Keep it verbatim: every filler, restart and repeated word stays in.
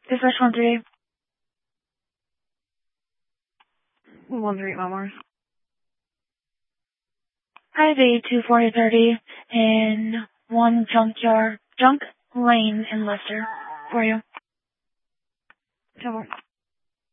The first one three. One three Mars. I have a two forty thirty in one junkyard, junk lane in Leicester for you. Come on.